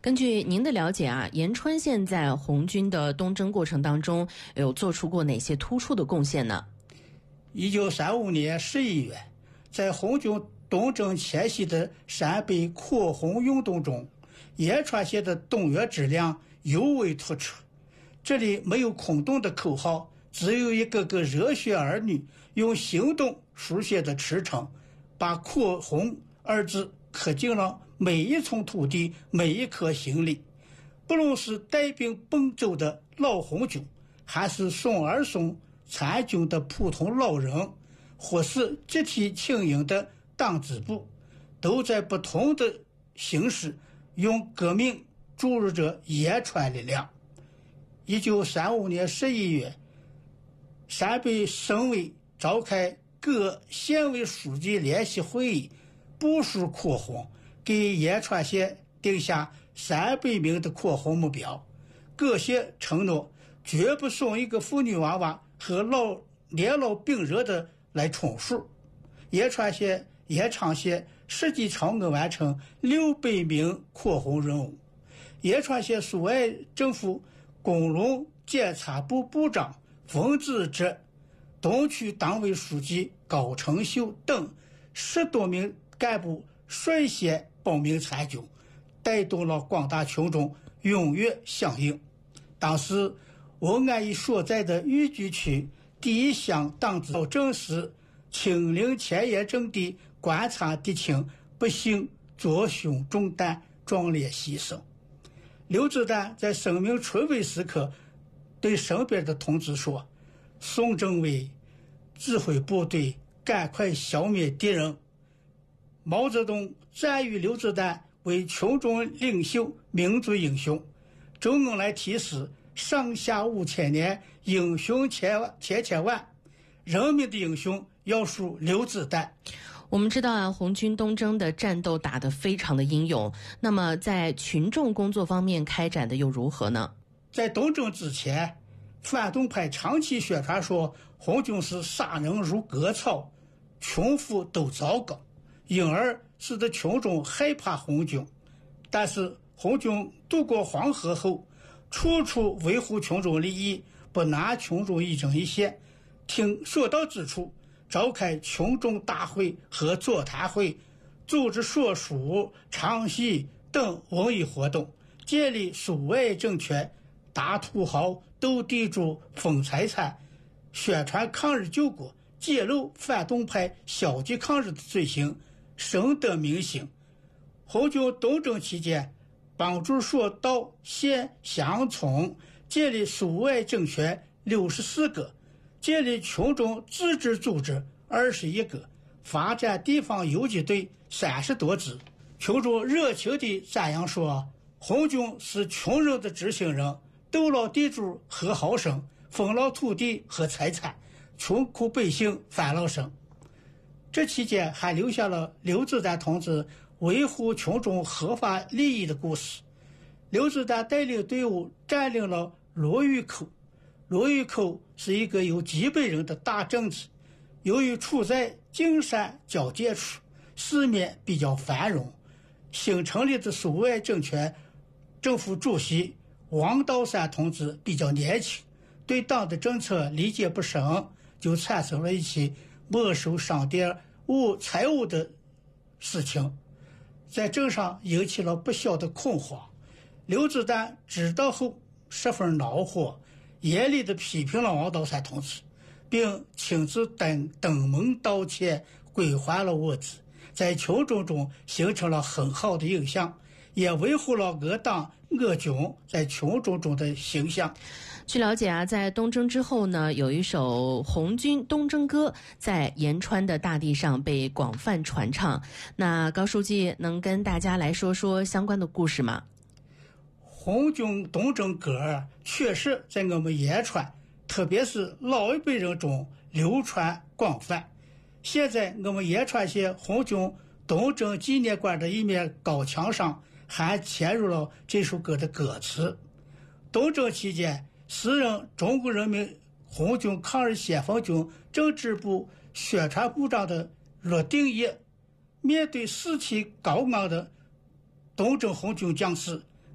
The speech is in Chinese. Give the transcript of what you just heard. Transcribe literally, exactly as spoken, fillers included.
根据您的了解啊，延川县在红军的东征过程当中有做出过哪些突出的贡献呢？ 一九三五年十一月，在红军东征前夕的陕北扩红运动中，延川县的动员质量尤为突出。这里没有空洞的口号，只有一个个热血儿女用行动书写的驰骋，把扩红二字刻进了每一寸土地，每一颗心里。不论是带兵奔走的老红军，还是送儿送参军的普通老人，或是集体请缨的党支部，都在不同的形式用革命注入着延川力量。一九三五年十一月，陕北省委召开各县委书记联席会议，部署扩红，给延川县定下三百名的扩红目标。各县承诺绝不送一个妇女娃娃和老年老病热的来充数。延川县、延昌县实际超额完成六百名扩红任务。延川县苏外政府工农检察部部长冯子哲、东区党委书记高成秀等十多名干部率先报名参军，带动了广大群众踊跃响应。当时我安邑所在的豫剧区第一乡党支正是亲临前沿阵地观察敌情，不幸左胸中弹，壮烈牺牲。刘子丹在生命垂危时刻对身边的同志说：宋政委指挥部队赶快消灭敌人。毛泽东赞誉刘子丹为群众领袖、民族英雄。周恩来提示：上下五千年，英雄千万千千万，人民的英雄要数刘子丹。 我们知道啊，红军东征的战斗打得非常的英勇，那么在群众工作方面开展的又如何呢？ 在东征之前，反动派长期宣传说红军是杀人如割草，群夫都糟糕，因而使得群众害怕红军。但是红军渡过黄河后，处处维护群众利益，不拿群众一针一线，听说到之处召开群众大会和座谈会，组织说书、唱戏等文艺活动，建立苏外政权，大土豪、斗地主、分财产，宣传抗日救国，揭露反动派消极抗日的罪行，深得民心。红军东征期间，帮助所到县乡村建立苏外政权六十四个，建立群众自治组织二十一个，发展地方游击队三十多支。群众热情地赞扬说，红军是穷人的知心人，斗了地主和豪生，分了土地和财产，穷苦百姓翻了身。这期间还留下了刘子丹同志维护群众合法利益的故事。刘子丹带领队伍占领了罗峪口。罗峪口是一个有几百人的大镇子，由于处在金山交界处，市面比较繁荣。新成立的苏维埃政权政府主席王道山同志比较年轻，对党的政策理解不深，就产生了一起没收商店物财物的事情，在镇上引起了不小的恐慌。刘子丹知道后十分恼火，严厉地批评了王道山同志，并亲自登登门道歉，归还了物资，在群众中形成了很好的印象，也维护了我党我军在群众中的形象。 据了解啊，在东征之后呢，有一首红军东征歌在延川的大地上被广泛传唱。那高书记能跟大家来说说相关的故事吗？ 红军东征歌确实在我们延川，特别是老一辈人中流传广泛。现在我们延川县红军东征纪念馆的一面高墙上还嵌入了这首歌的歌词。东征期间，时任中国人民红军抗日先锋军政治部宣传部长的骆定一，面对士气高昂的东征红军将士，